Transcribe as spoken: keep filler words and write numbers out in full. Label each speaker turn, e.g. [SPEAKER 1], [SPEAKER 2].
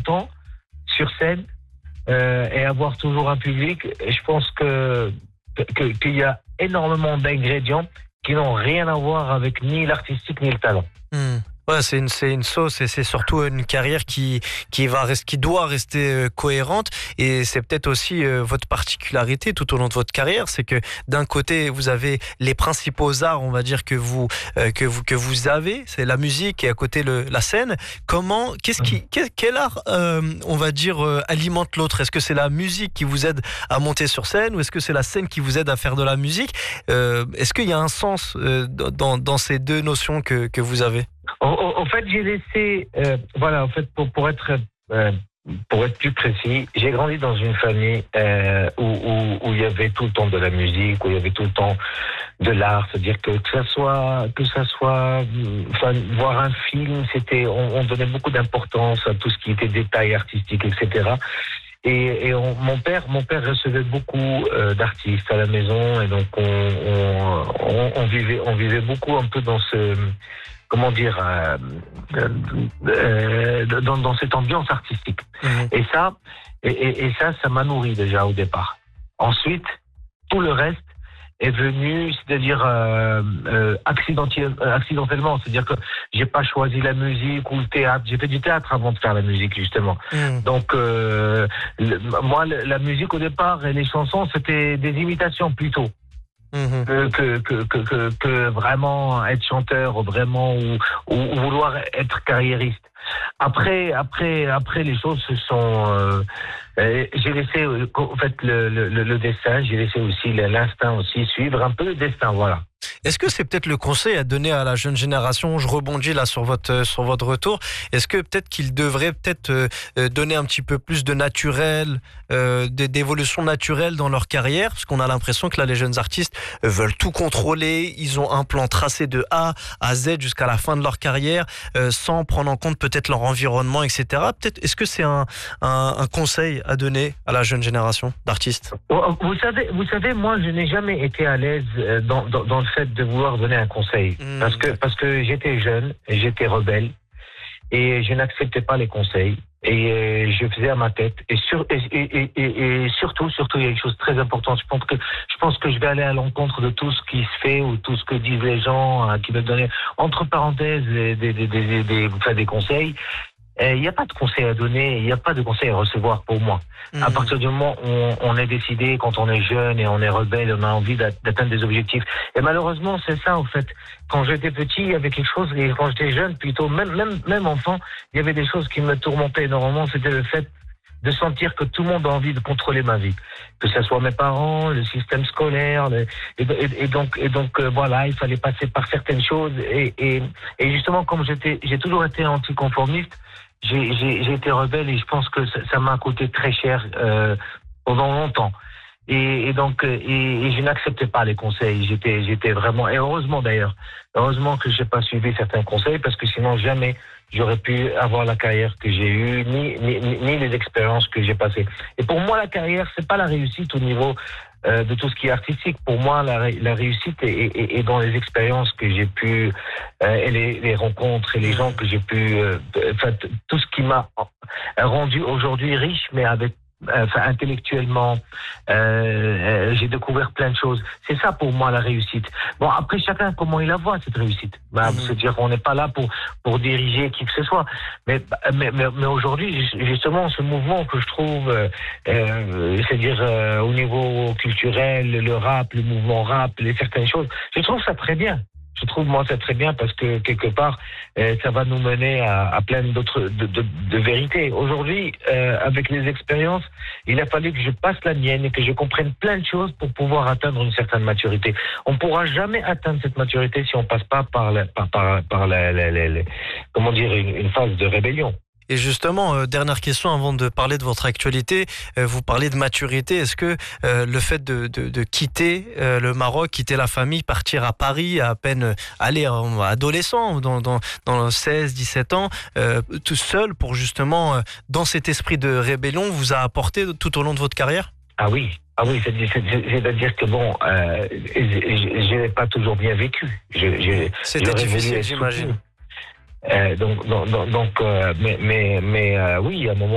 [SPEAKER 1] longtemps sur scène euh, et avoir toujours un public, je pense que, que qu'il y a énormément d'ingrédients qui n'ont rien à voir avec ni l'artistique ni le talent.
[SPEAKER 2] Mmh. Ouais, c'est une, c'est une sauce et c'est surtout une carrière qui, qui, va rest, qui doit rester euh, cohérente. Et c'est peut-être aussi euh, votre particularité tout au long de votre carrière, c'est que d'un côté, vous avez les principaux arts, on va dire, que vous, euh, que vous, que vous avez, c'est la musique et à côté le, la scène. Comment, qu'est-ce qui, quel, quel art, euh, on va dire, euh, alimente l'autre? Est-ce que c'est la musique qui vous aide à monter sur scène ou est-ce que c'est la scène qui vous aide à faire de la musique? euh, Est-ce qu'il y a un sens euh, dans, dans ces deux notions que, que vous avez?
[SPEAKER 1] En, en, en fait, j'ai laissé, euh, voilà, en fait, pour, pour être, euh, pour être plus précis, j'ai grandi dans une famille euh, où, où, où il y avait tout le temps de la musique, où il y avait tout le temps de l'art, c'est-à-dire que que ça soit, que ça soit, enfin, voir un film, c'était, on, on donnait beaucoup d'importance à tout ce qui était détails artistiques, et cetera. Et, et on, mon père, mon père recevait beaucoup euh, d'artistes à la maison, et donc on, on, on, on vivait, on vivait beaucoup un peu dans ce comment dire, euh, euh, dans, dans cette ambiance artistique. Mmh. Et ça, et, et, et ça, ça m'a nourri déjà au départ. Ensuite, tout le reste est venu, c'est-à-dire euh, euh, accidentel, accidentellement, c'est-à-dire que j'ai pas choisi la musique ou le théâtre. J'ai fait du théâtre avant de faire la musique justement. Mmh. Donc euh, le, moi, la musique au départ et les chansons, c'était des imitations plutôt. Mmh. Que, que, que, que, que vraiment être chanteur, vraiment ou, ou vouloir être carriériste. Après, après, après, les choses se sont. Euh, euh, j'ai laissé, en fait, le, le, le destin. J'ai laissé aussi l'instinct aussi suivre un peu le destin. Voilà.
[SPEAKER 2] Est-ce que c'est peut-être le conseil à donner à la jeune génération? Je rebondis là sur votre sur votre retour. Est-ce que peut-être qu'ils devraient peut-être euh, donner un petit peu plus de naturel, euh, d'évolution naturelle dans leur carrière? Parce qu'on a l'impression que là, les jeunes artistes veulent tout contrôler. Ils ont un plan tracé de A à Z jusqu'à la fin de leur carrière, euh, sans prendre en compte peut-être leur environnement, et cetera. Peut-être, est-ce que c'est un, un, un conseil à donner à la jeune génération d'artistes?
[SPEAKER 1] Vous savez, vous savez, moi, je n'ai jamais été à l'aise dans, dans, dans le fait de vouloir donner un conseil. Mmh, parce que, parce que j'étais jeune, j'étais rebelle, et je n'acceptais pas les conseils, et euh, je faisais à ma tête. Et, sur, et, et, et, et surtout, surtout, il y a une chose très importante. Je pense que, je pense que je vais aller à l'encontre de tout ce qui se fait, ou tout ce que disent les gens, hein, qui me donnent, entre parenthèses, des, des, des, des, des, enfin, des conseils. Il n'y a pas de conseil à donner, il n'y a pas de conseil à recevoir pour moi. Mmh. À partir du moment où on, on est décidé, quand on est jeune et on est rebelle, on a envie d'atteindre des objectifs. Et malheureusement, c'est ça, en fait. Quand j'étais petit, il y avait quelque chose, et quand j'étais jeune, plutôt, même, même, même enfant, il y avait des choses qui me tourmentaient énormément. C'était le fait de sentir que tout le monde a envie de contrôler ma vie. Que ce soit mes parents, le système scolaire, le, et, et, et donc, et donc euh, voilà, il fallait passer par certaines choses. Et, et, et justement, comme j'étais, j'ai toujours été anticonformiste, J'ai, j'ai, j'ai été rebelle et je pense que ça, ça m'a coûté très cher euh, pendant longtemps. Et, et donc, et, et je n'acceptais pas les conseils. J'étais, j'étais vraiment, et heureusement d'ailleurs, heureusement que j'ai pas suivi certains conseils parce que sinon jamais j'aurais pu avoir la carrière que j'ai eue, ni, ni, ni les expériences que j'ai passées. Et pour moi, la carrière, c'est pas la réussite au niveau euh, de tout ce qui est artistique. Pour moi, la, la réussite est, est, est dans les expériences que j'ai pu, euh, et les, les rencontres et les gens que j'ai pu, euh, enfin, tout ce qui m'a rendu aujourd'hui riche, mais avec Enfin, intellectuellement, euh, euh, j'ai découvert plein de choses. C'est ça pour moi la réussite. Bon, après chacun comment il la voit cette réussite. Bah, mmh. C'est-à-dire qu'on n'est pas là pour pour diriger qui que ce soit. Mais mais mais, mais aujourd'hui justement ce mouvement que je trouve, euh, euh, c'est-à-dire euh, au niveau culturel, le rap, le mouvement rap, les certaines choses, je trouve ça très bien. Je trouve moi ça très bien parce que quelque part euh, ça va nous mener à, à plein d'autres de, de, de vérités. Aujourd'hui, euh, avec les expériences, il a fallu que je passe la mienne et que je comprenne plein de choses pour pouvoir atteindre une certaine maturité. On ne pourra jamais atteindre cette maturité si on passe pas par la, par par, par la, la, la, la comment dire une, une phase de rébellion.
[SPEAKER 2] Et justement, euh, dernière question avant de parler de votre actualité, euh, vous parlez de maturité. Est-ce que euh, le fait de, de, de quitter euh, le Maroc, quitter la famille, partir à Paris à, à peine, euh, aller euh, adolescent, dans, dans, dans seize, dix-sept ans, euh, tout seul pour justement, euh, dans cet esprit de rébellion, vous a apporté tout au long de votre carrière?
[SPEAKER 1] Ah oui, ah oui, c'est-à-dire que bon, euh, je n'ai pas toujours bien vécu.
[SPEAKER 2] C'était difficile, j'imagine.
[SPEAKER 1] Euh, donc, donc, donc, euh, mais, mais, mais euh, oui, à un moment.